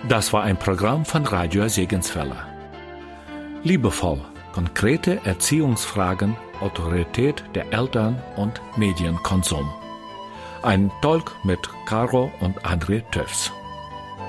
Das war ein Programm von Radio Segenswelle. Liebevoll, konkrete Erziehungsfragen, Autorität der Eltern und Medienkonsum. Ein Talk mit Caro und André Töffs.